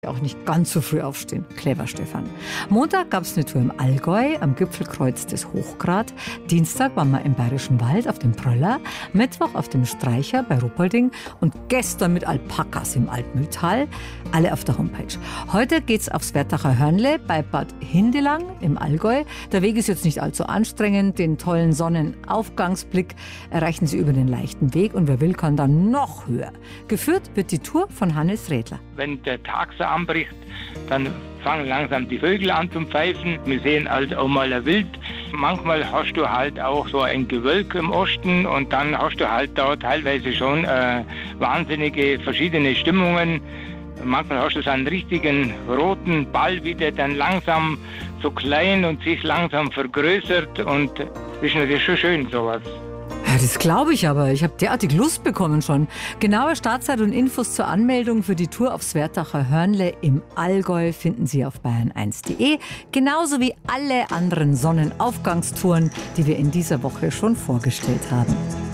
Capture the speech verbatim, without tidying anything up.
Auch nicht ganz so früh aufstehen. Clever, Stefan. Montag gab es eine Tour im Allgäu am Gipfelkreuz des Hochgrat. Dienstag waren wir im Bayerischen Wald auf dem Bröller. Mittwoch auf dem Streicher bei Ruppolding. Und gestern mit Alpakas im Altmühltal. Alle auf der Homepage. Heute geht's aufs Wertacher Hörnle bei Bad Hindelang im Allgäu. Der Weg ist jetzt nicht allzu anstrengend. Den tollen Sonnenaufgangsblick erreichen Sie über den leichten Weg. Und wer will, kann dann noch höher. Geführt wird die Tour von Hannes Redler. Wenn der Tag so anbricht, dann fangen langsam die Vögel an zu pfeifen. Wir sehen halt auch mal ein Wild. Manchmal hast du halt auch so ein Gewölk im Osten und dann hast du halt da teilweise schon äh, wahnsinnige verschiedene Stimmungen. Manchmal hast du so einen richtigen roten Ball, wie der dann langsam so klein und sich langsam vergrößert, und das ist natürlich schon schön, sowas. Ja, das glaube ich aber. Ich habe derartig Lust bekommen schon. Genaue Startzeit und Infos zur Anmeldung für die Tour aufs Wertacher Hörnle im Allgäu finden Sie auf bayern eins punkt de. Genauso wie alle anderen Sonnenaufgangstouren, die wir in dieser Woche schon vorgestellt haben.